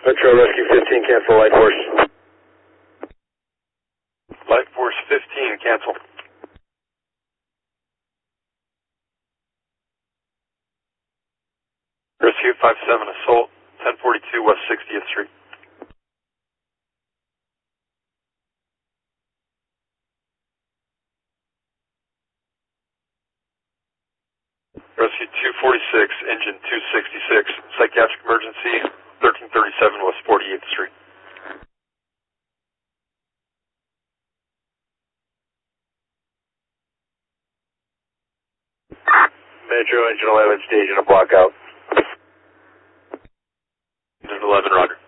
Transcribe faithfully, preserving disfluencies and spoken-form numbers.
Metro Rescue fifteen, cancel Light Force. Light Force fifteen, cancel. Rescue five seven, assault, ten forty-two West sixtieth Street. Rescue two forty-six, engine two sixty-six, psychiatric emergency, thirteen thirty-seven West forty-eighth Street. Metro, engine eleven, stage in a blockout. Engine eleven, roger.